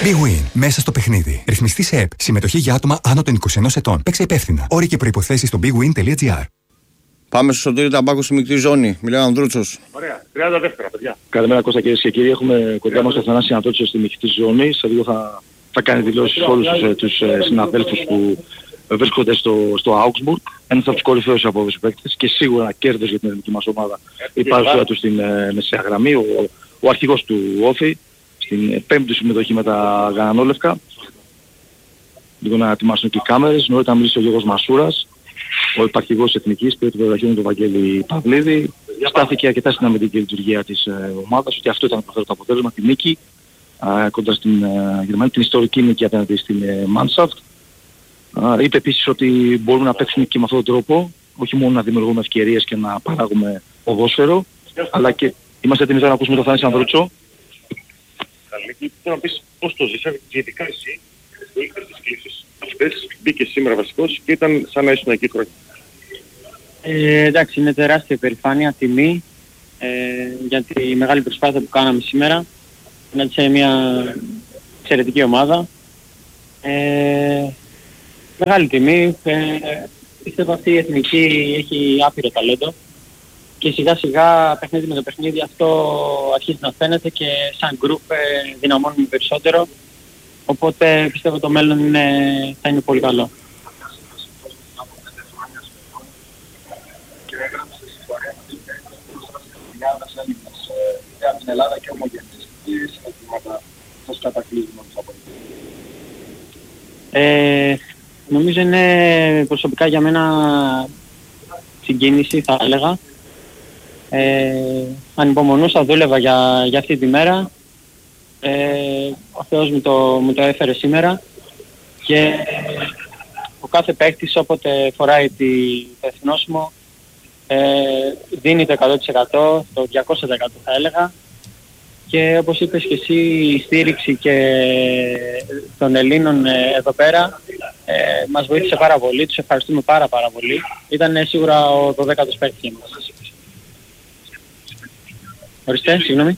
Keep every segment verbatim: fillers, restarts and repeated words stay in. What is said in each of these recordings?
BWIN. Μέσα στο παιχνίδι. Ρυθμιστή σε ΕΠ. Συμμετοχή για άτομα άνω των είκοσι ενός ετών. Παίξε υπεύθυνα. Όροι και προϋποθέσεις στο μπι γουίν τελεία τζι άρ. Πάμε στο Σωτήρη Ταμπάκο στη μικρή ζώνη. Μιλάει ο Ανδρούτσος. Ωραία. τριάντα δεύτερα, παιδιά. Καλημέρα Κώστα, κυρίες και κύριοι. Έχουμε κοντά μας τον Θανάση Ανδρούτσο στη μικρή ζώνη. Σε λίγο θα, θα κάνει δηλώσεις σε όλους τους, τους ε, συναδέλφους που βρίσκονται στο, στο Augsburg. Ένας από τους κορυφαίους από τους παίκτες και σίγουρα ένα κέρδος για την ελληνική μας ομάδα. Η παρουσία του στην ε, μεσαία γραμμή, ο, ο αρχηγός του Όφη, στην πέμπτη συμμετοχή με τα Γανανόλευκα. Λίγο να ετοιμάσουν και οι κάμερες. Νωρίτερα να μιλήσει ο Γιώργος Μασούρας, ο υπαρχηγός της Εθνικής, πήρε το βραχιόν του Βαγγέλη Παυλίδη. Στάθηκε αρκετά στην αμυντική λειτουργία της ε, ομάδας, ότι αυτό ήταν το πρώτο αποτέλεσμα, τη νίκη ε, κοντά στην ε, Γερμανία, την ιστορική νίκη απέναντι στην ε, Mannschaft. Ε, είπε επίσης ότι μπορούμε να παίξουμε και με αυτόν τον τρόπο, όχι μόνο να δημιουργούμε ευκαιρίες και να παράγουμε ποδόσφαιρο, αλλά και είμαστε έτοιμοι να ακούσουμε τον Θανάση Ανδρούτσο. Καλή, θέλω να πεις πώς το ζήσατε, ειδικά εσύ, που είχες τις κλήσεις αυτές, μπήκες σήμερα βασικός και ήταν σαν να ήσουν εκεί χρόνια. Ε, εντάξει, είναι τεράστια υπερηφάνεια, τιμή ε, για τη μεγάλη προσπάθεια που κάναμε σήμερα. Είναι σε μια εξαιρετική ομάδα. Ε, μεγάλη τιμή. Ε, πιστεύω αυτή η εθνική έχει άπειρο ταλέντο και σιγά σιγά παιχνίδι με το παιχνίδι αυτό αρχίζει να φαίνεται και σαν γκρουπ ε, δυναμώνουμε περισσότερο. Οπότε πιστεύω το μέλλον είναι, θα είναι πολύ καλό. Την Ελλάδα και ομογενείς συναντήματα σας κατακλείζουν όλους από ε, νομίζω είναι προσωπικά για μένα συγκίνηση θα έλεγα. Ε, ανυπομονούσα, δούλευα για, για αυτή τη μέρα. Ε, ο Θεός μου το, μου το έφερε σήμερα και ο κάθε παίκτης όποτε φοράει τη, το εθνόσημο ε, δίνει το εκατό τοις εκατό, το διακόσια τοις εκατό θα έλεγα και όπως είπες και εσύ η στήριξη και των Ελλήνων ε, εδώ πέρα ε, μας βοήθησε πάρα πολύ, τους ευχαριστούμε πάρα πάρα πολύ. Ήταν σίγουρα ο δωδέκατος παίκτης μας. Ορίστε, συγγνώμη.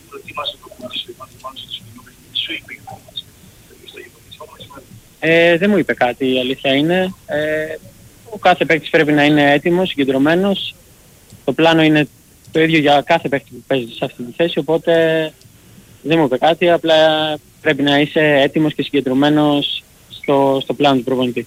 Ε, δεν μου είπε κάτι, η αλήθεια είναι. Ε, ο κάθε παίκτης πρέπει να είναι έτοιμος, συγκεντρωμένος. Το πλάνο είναι το ίδιο για κάθε παίκτη που παίζει σε αυτή τη θέση, οπότε δεν μου είπε κάτι, απλά πρέπει να είσαι έτοιμος και συγκεντρωμένος στο, στο πλάνο του προπονητή.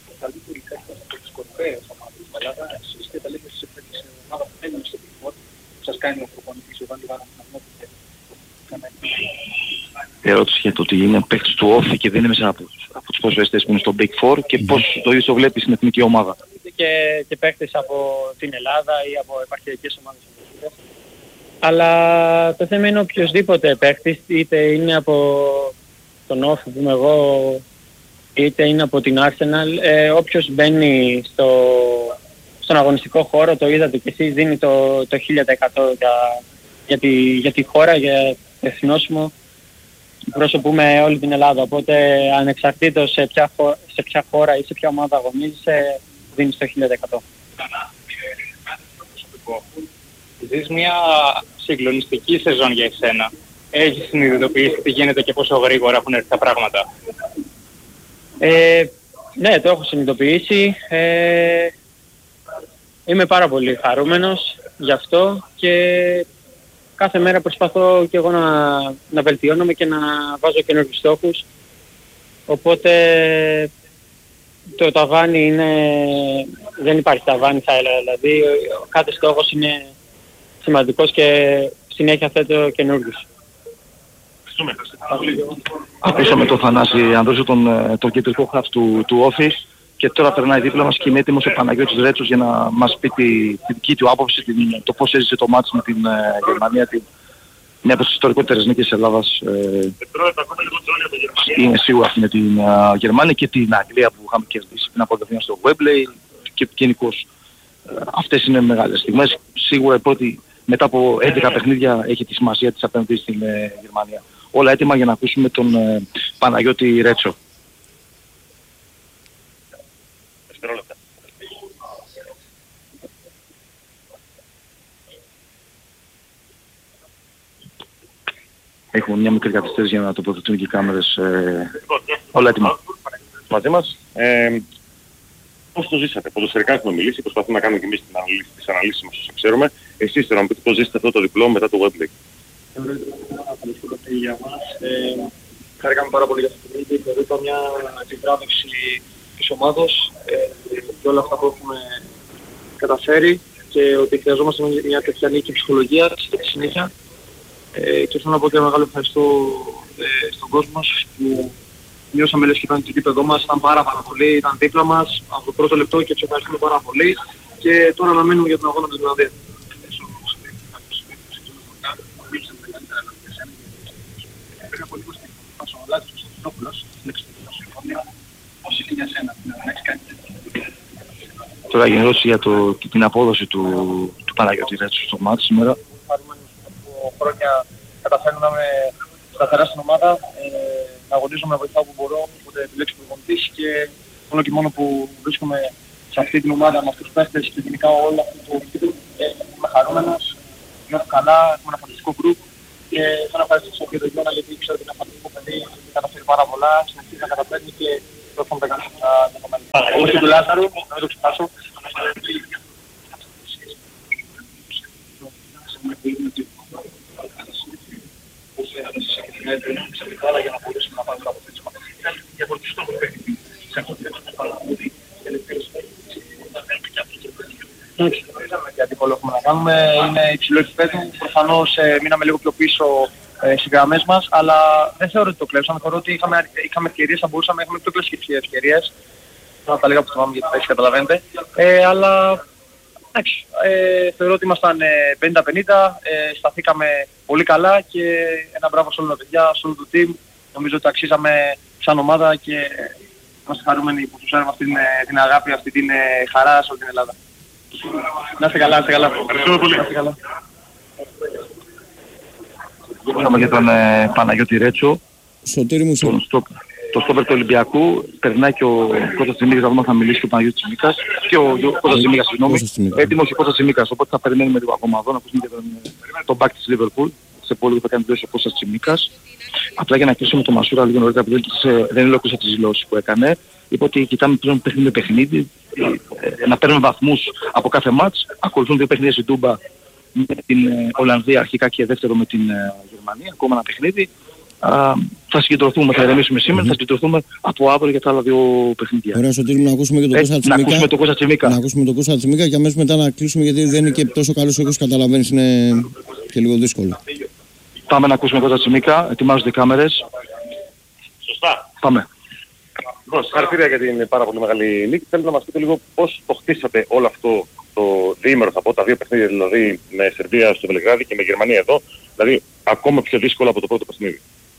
Ερώτηση για το ότι είναι παίκτης του Όφη και δεν είναι μέσα από, από τους ποδοσφαιριστές που είναι στο Big Four και mm. πώς το ίδιο το βλέπεις στην εθνική ομάδα. Και, και παίκτες από την Ελλάδα ή από επαρχιακές ομάδες. Αλλά το θέμα είναι οποιοσδήποτε παίκτης, είτε είναι από τον Όφη που είμαι εγώ, είτε είναι από την Arsenal, ε, όποιος μπαίνει στο, στον αγωνιστικό χώρο, το είδατε και εσείς, δίνει το, το χίλια τοις εκατό για, για, τη, για τη χώρα, για το εθνόσημο. Προσωπούμε όλη την Ελλάδα, οπότε ανεξαρτήτως σε ποια, χώρα, σε ποια χώρα ή σε ποια ομάδα αγωνίζεσαι, δίνεις το χίλια τοις εκατό. Ζεις μια συγκλονιστική σεζόν για εσένα. Έχεις συνειδητοποιήσει τι γίνεται και πόσο γρήγορα έχουν έρθει τα πράγματα. Ε, ναι, το έχω συνειδητοποιήσει. Ε, είμαι πάρα πολύ χαρούμενος γι' αυτό και κάθε μέρα προσπαθώ και εγώ να, να βελτιώνομαι και να βάζω καινούργιους στόχους. Οπότε το ταβάνι είναι... δεν υπάρχει ταβάνι θα έλεγα. Δηλαδή ο κάθε στόχος είναι σημαντικός και συνέχεια θέτω καινούργιους. Ακούσαμε τον Θανάση Ανδρούτσο, τον, τον κεντρικό χαφ του, του Office και τώρα περνάει δίπλα μας και είναι έτοιμος ο Παναγιώτης Ρέτσος για να μας πει τη, τη δική του άποψη, την, το πώς έζησε το μάτς με την uh, Γερμανία, την, μια από τις ιστορικότερες νίκες της Ελλάδας. Ε, είναι σίγουρα αυτή με την uh, Γερμανία και την Αγγλία που είχαμε κερδίσει πριν από δύο στο Wembley και γενικώς. Uh, αυτές είναι μεγάλες στιγμές. Σίγουρα η πρώτη μετά από έντεκα παιχνίδια έχει τη σημασία της απέναντι στην uh, Γερμανία. Όλα έτοιμα για να ακούσουμε τον uh, Παναγιώτη Ρέτσο. έχουμε μια μικρή καθυστέρηση για να τοποθετούν και οι κάμερες. Ε, όλα έτοιμα. Μαζί μας. Ε, πώς το ζήσατε? Ποδοσφαιρικά έχουμε μιλήσει, προσπαθούμε να κάνουμε και εμείς την αναλύση, τις αναλύσεις μας όσο ξέρουμε. Εσείς θέλω να πείτε πώς ζήσατε αυτό το διπλό μετά το Wembley. Για μας. Ε, Χαρήκαμε πάρα πολύ για αυτή την νίκη. Θεωρώ ήταν μια επιβράβευση της ομάδος ε, και όλα αυτά που έχουμε καταφέρει και ότι χρειαζόμαστε μια τέτοια νίκη ψυχολογίας στη συνέχεια. Ε, και θέλω να πω και ένα μεγάλο ευχαριστώ ε, στον κόσμο μας που νιώσαμε λες και ήταν το γήπεδό μας, ήταν πάρα πάρα πολύ, ήταν δίπλα μας από το πρώτο λεπτό και τους ευχαριστούμε πάρα πολύ και τώρα αναμένουμε για τον αγώνα με την Ολλανδία. Τώρα γενικώς για το, την απόδοση του, του Παναγιώτη Ρέτσου στο μάτι σήμερα. Χρόνια καταφέρνουμε να είμαι σταθερά στην ομάδα, ε, να αγωνίζομαι να βοηθάω που μπορώ, όποτε επιλέξω προπονητής και μόνο και μόνο που βρίσκομαι σε αυτή την ομάδα με αυτούς τους παίχτες και γενικά όλα αυτό το ε, είμαι χαρούμενος, νιώθω καλά, έχουμε ένα φανταστικό γκρουπ και θέλω να ευχαριστήσω και τον Γιώνα γιατί ξέρω ότι είναι ένα φανταστικό παιδί, καταφέρει πάρα πολλά, συνεχίζει να καταφέρνει και το έχουμε τα κάνει στα δεδομένα. Εγώ και του Λάζαρου, να μην το ξεχάσω, για να μπορέσουμε να πάμε το αποτέλεσμα. Για πολλούς στόχους παιχνίδι. Σε αυτό το παρακολουθεί και ελευθέρωση και αντίπολο έχουμε να κάνουμε. Είναι υψηλό επίπεδο. Προφανώς ε, μείναμε λίγο πιο πίσω ε, στις γραμμές μας, αλλά δεν θεωρώ ότι το κλέψαμε. Θεωρώ ότι είχαμε, είχαμε ευκαιρίες, θα μπορούσαμε, είχαμε πιο κλασικές ευκαιρίες. Θα τα λέγα που θυμάμαι γιατί τα έχεις καταλαβαίνετε. Ε, αλλά εντάξει, ε, θεωρώ ότι ήμασταν πενήντα πενήντα, ε, σταθήκαμε πολύ καλά και ένα μπράβο σε όλα τα παιδιά, σε όλο το team. Νομίζω ότι αξίζαμε σαν ομάδα και είμαστε χαρούμενοι που τους έρευα αυτή την, την αγάπη, αυτή την χαρά σε όλη την Ελλάδα. Να είστε καλά, να είστε καλά. Ευχαριστούμε πολύ. Να είστε καλά. Είπαμε για τον ε, Παναγιώτη Ρέτσο. Σωτήρη μου, τον στόπ, το στόπερ του Ολυμπιακού. Περνάει και ο Κώστας Τσιμίκας, θα δούμε θα μιλήσει και ο Παναγιώτης Τσιμίκας. Και ο Κώστας Τσιμίκας, συγγνώμη. Έτοιμος και ο Κώστας Τσιμίκας. Οπότε θα περιμένουμε λίγο ακόμα εδώ να ακούσουμε και τον, τον back της Liverpool. Σε πολύ θα κάνει ο Κώστας Τσιμίκας. Απλά για να κλείσουμε το Μασούρα λίγο νωρίτερα που δεν ελέγχουσα τις δηλώσεις που έκανε. Είπε ότι κοιτάμε πλέον παιχνίδι με παιχνίδι, ε, να παίρνουμε βαθμούς από κάθε μάτς. Ακολουθούν δύο παιχνίδια στην Τούμπα με την ε, Ολλανδία αρχικά και δεύτερο με την ε, Γερμανία. Ακόμα ένα παιχνίδι. Α, θα συγκεντρωθούμε, θα ηρεμήσουμε σήμερα, mm-hmm. θα συγκεντρωθούμε από αύριο για τα άλλα δύο παιχνίδια. Ωραία, Σωτήρη, να ακούσουμε και τον Κώστα Τσιμίκα. Να ακούσουμε τον Κώστα Τσιμίκα. Να ακούσουμε τον Κώστα Τσιμίκα και αμέσως μετά να κλείσουμε γιατί δεν είναι και τόσο καλός όπως καταλαβαίνεις, είναι και λίγο δύσκολο. Πάμε να ακούσουμε τον Κώστα Τσιμίκα, ετοιμάζονται οι κάμερες. Σωστά. Πάμε. Λοιπόν, συγχαρητήρια για την πάρα πολύ μεγάλη νίκη. Θέλω να μας πείτε λίγο πώς το χτίσατε όλο αυτό το διήμερο, θα πω, τα δύο παιχνίδια δηλαδή με Σερβία στο Βελιγράδι και με Γερμανία εδώ, δηλαδή ακόμα πιο δύσκολο από το πρώτο παιχνίδι.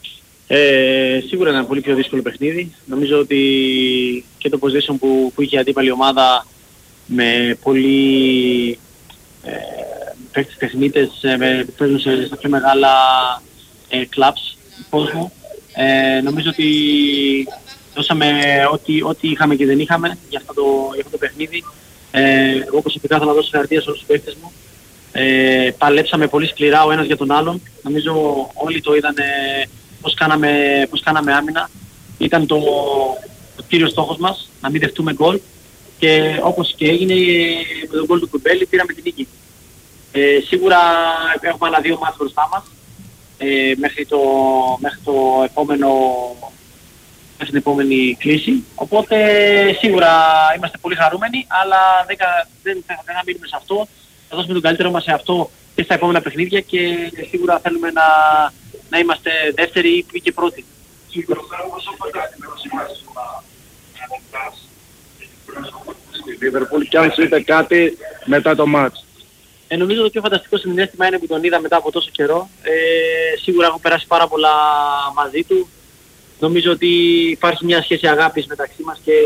Ε, σίγουρα ήταν πολύ πιο δύσκολο παιχνίδι. Νομίζω ότι και το position που, που είχε η αντίπαλη ομάδα με πολύ ε, παίκτες τεχνίτες ε, που παίζουν σε, στα πιο μεγάλα ε, clubs του κόσμου. Ε, νομίζω ότι δώσαμε ό,τι, ό,τι είχαμε και δεν είχαμε για αυτό το, για αυτό το παιχνίδι. Ε, εγώ προσωπικά θα να δώσω συγχαρητήρια σε όλους τους παίκτες μου. Ε, παλέψαμε πολύ σκληρά ο ένας για τον άλλον. Νομίζω όλοι το είδαν ε, πώς, κάναμε, πώς κάναμε άμυνα. Ήταν το, το κύριο στόχος μας, να μην δεχτούμε γκολ. Και όπως και έγινε με τον γκολ του Κουμπέλη πήραμε την νίκη. Ε, σίγουρα έχουμε άλλα δύο μάτς μπροστά μας. Ε, μέχρι, το, μέχρι το επόμενο μέχρι την επόμενη κλίση. Οπότε σίγουρα είμαστε πολύ χαρούμενοι, αλλά δεν, δεν, δεν θα μείνουμε σε αυτό. Θα δώσουμε τον καλύτερο μας σε αυτό και στα επόμενα παιχνίδια και σίγουρα θέλουμε να, να είμαστε δεύτεροι ή και πρώτοι. Στη Liverpool κι αν σου είπε κάτι μετά το μάτς. Ε, νομίζω το πιο φανταστικό συναίσθημα είναι που τον είδα μετά από τόσο καιρό. Ε, σίγουρα έχω περάσει πάρα πολλά μαζί του. Νομίζω ότι υπάρχει μια σχέση αγάπης μεταξύ μας και,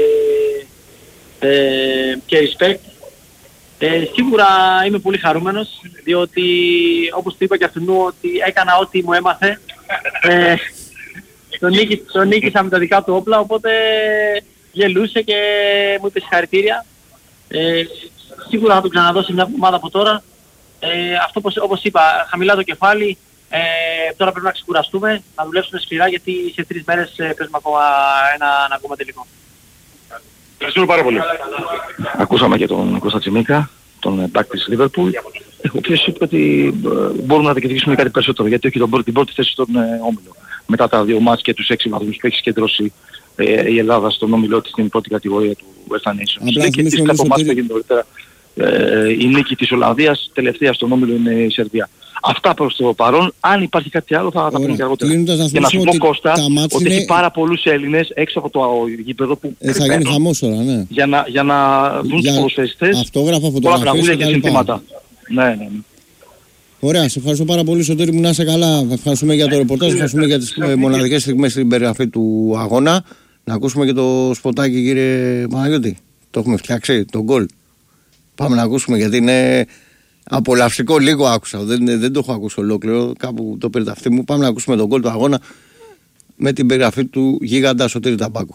ε, και respect. Ε, σίγουρα είμαι πολύ χαρούμενος, διότι όπως του είπα και αυτού ότι έκανα ό,τι μου έμαθε. Ε, τον, νίκη, τον νίκησα με τα δικά του όπλα, οπότε γελούσε και μου είπε συγχαρητήρια. Ε, σίγουρα θα τον ξαναδώ σε μια ομάδα από τώρα. Ε, αυτό όπως, όπως είπα, χαμηλά το κεφάλι, Ε, τώρα πρέπει να ξεκουραστούμε, να δουλέψουμε σκληρά γιατί σε τρεις μέρες ε, παίζουμε ακόμα ένα, ένα ακόμα τελικό. Ευχαριστούμε πάρα πολύ. Ακούσαμε και τον Κώστα Τσιμίκα, τον back της Liverpool, ο οποίος είπε ότι μπορούμε να διεκδικήσουμε κάτι περισσότερο, γιατί έχει τον, την πρώτη θέση στον ε, όμιλο. Μετά τα δύο μάτς και τους έξι βαθμούς που έχει συγκεντρώσει ε, η Ελλάδα στον όμιλο της στην πρώτη κατηγορία του UEFA Nations. Και τις κάτω μάτς που έγινε νωρίτερα, ε, η νίκη της Ολλανδίας, τελευταία στον όμιλο είναι η Σερβία. Αυτά προς το παρόν. Αν υπάρχει κάτι άλλο θα τα πούμε και αργότερα. Και να σου πω, Κώστα, ότι είναι... έχει πάρα πολλούς Έλληνες έξω από το γήπεδο που ε, θα γίνει χαμός τώρα, ναι. Για να, για να δουν τους ποδοσφαιριστές αυτόγραφα, πολλά τραγούδια και συνθήματα. Ναι, ναι, ναι. Ωραία, σε ευχαριστώ πάρα πολύ, Σωτήρη μου, να είσαι καλά. Ευχαριστούμε για το ρεπορτάζ, ευχαριστούμε για τις μοναδικές στιγμές στην περιγραφή του αγώνα. Να ακούσουμε και το σποτάκι, κύριε Παναγιώτη. Το έχουμε φτιάξει, το γκολ. Πάμε να ακούσουμε, γιατί είναι απολαυστικό. Λίγο άκουσα, δεν, δεν το έχω ακούσει ολόκληρο. Κάπου το πήρε τα αυτή μου. Πάμε να ακούσουμε τον γκολ του αγώνα με την περιγραφή του γίγαντα Σωτήρη Ταμπάκου.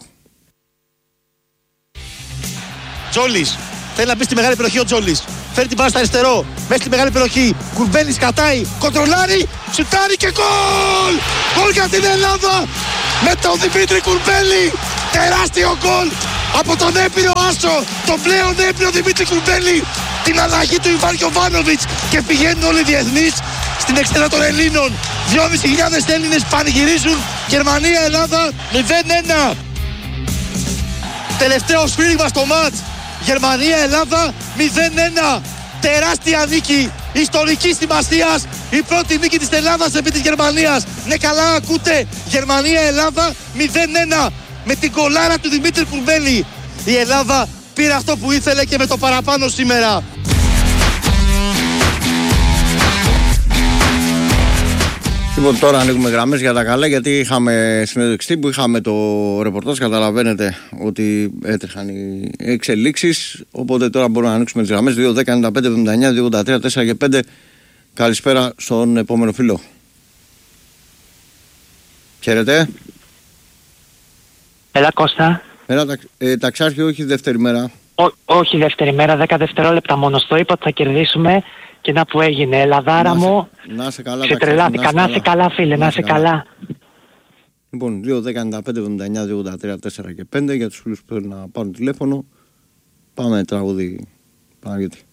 Τζόλης, θέλει να μπει στη μεγάλη περιοχή ο Τζόλης. Φέρει την μπάλα στο αριστερό, μέσα στη μεγάλη περιοχή. Κουρμπέλης κατάει, κοντρολάρει, σουτάρει και γκολ! Γκολ για την Ελλάδα! Με τον Δημήτρη Κουρμπέλη! Τεράστιο γκολ! Από τον έπειρο άσο, τον πλέον έπειρο Δημήτρη Κουρμπέλη! Την αλλαγή του Ιβάν Γιοβάνοβιτς και πηγαίνουν όλοι οι διεθνείς στην εξέδρα των Ελλήνων. δυόμισι χιλιάδες Έλληνες πανηγυρίζουν. Γερμανία-Ελλάδα μηδέν ένα. Τελευταίο σφύριγμα στο μάτς. Γερμανία-Ελλάδα μηδέν ένα. Τεράστια νίκη ιστορικής σημασίας. Η πρώτη νίκη της Ελλάδας επί της Γερμανίας. Ναι, καλά ακούτε. Γερμανία-Ελλάδα μηδέν ένα. Με την κολάρα του Δημήτρη Κουρμπέλη. Η Ελλάδα πήρε αυτό που ήθελε και με το παραπάνω σήμερα. Λοιπόν, τώρα ανοίγουμε γραμμές για τα καλά, γιατί είχαμε συνέντευξη που είχαμε το ρεπορτάζ. Καταλαβαίνετε ότι έτρεχαν οι εξελίξεις. Οπότε τώρα μπορούμε να ανοίξουμε τις γραμμές δύο δέκα ενενήντα πέντε εβδομήντα εννιά δύο ογδόντα τρία τέσσερα και πέντε. Καλησπέρα στον επόμενο φίλο. Χαίρετε. Έλα Κώστα. Έλα, τα, ε, ταξάρχη, όχι δεύτερη μέρα. Ό, όχι δεύτερη μέρα, δέκα δευτερόλεπτα μόνο. Στο είπα ότι θα κερδίσουμε και να που έγινε. Ελαδάρα να μου, να σε καλά, ξετρελάθηκα. Να σε καλά, φίλε, να σε καλά. καλά. Λοιπόν, δύο δέκα ενενήντα πέντε εβδομήντα εννιά δύο ογδόντα τρία τέσσερα και πέντε για τους φίλους που θέλουν να πάρουν τηλέφωνο. Πάμε τραγούδι, Παναγιώτη.